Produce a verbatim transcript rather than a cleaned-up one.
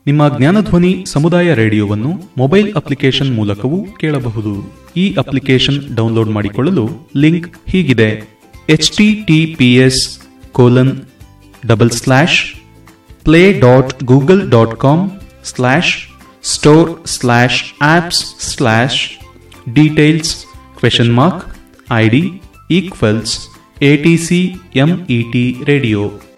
ನಿಮ್ಮ ಜ್ಞಾನಧ್ವನಿ ಸಮುದಾಯ ರೇಡಿಯೋವನ್ನು mobile application ಮೂಲಕವೂ ಕೇಳಬಹುದು. ಈ ಅಪ್ಲಿಕೇಶನ್ ಡೌನ್ಲೋಡ್ ಮಾಡಿಕೊಳ್ಳಲು ಲಿಂಕ್ ಹೀಗಿದೆ: H T T P S colon double slash play dot Google dot com slash store slash apps slash details question mark I D equals A T C M E T radio.